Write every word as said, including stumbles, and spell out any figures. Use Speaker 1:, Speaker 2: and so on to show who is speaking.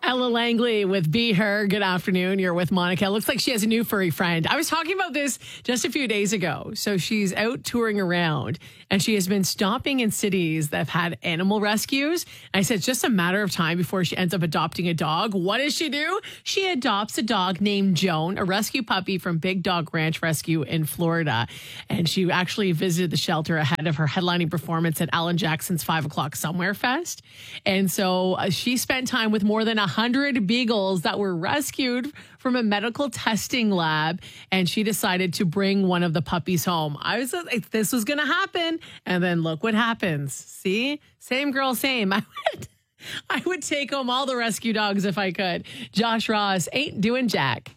Speaker 1: Ella Langley with Be Her. Good afternoon. You're with Monica. Looks like she has a new furry friend. I was talking about this just a few days ago. So she's out touring around and she has been stopping in cities that have had animal rescues. And I said it's just a matter of time before she ends up adopting a dog. What does she do? She adopts a dog named Joan, a rescue puppy from Big Dog Ranch Rescue in Florida. And she actually visited the shelter ahead of her headlining performance at Alan Jackson's five o'clock Somewhere Fest. And so uh, she spent time with more than one hundred beagles that were rescued from a medical testing lab. And she decided to bring one of the puppies home. I was like, this was going to happen. And then look what happens. See? Same girl, same. I would, I would take home all the rescue dogs if I could. Josh Ross ain't doing jack.